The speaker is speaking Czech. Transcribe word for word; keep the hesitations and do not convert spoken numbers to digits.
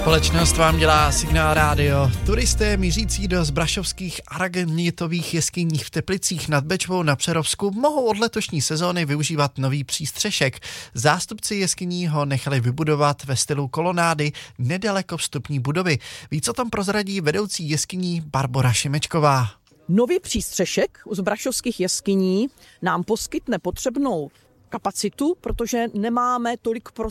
Společnost vám dělá Signál Rádio. Turisté mířící do zbrašovských aragnitových jeskyní v Teplicích nad Bečvou na Přerovsku mohou od letošní sezóny využívat nový přístřešek. Zástupci jeskyní ho nechali vybudovat ve stylu kolonády nedaleko vstupní budovy. Víc o tom prozradí vedoucí jeskyní Barbora Šimečková. Nový přístřešek u zbrašovských jeskyní nám poskytne potřebnou kapacitu, protože nemáme tolik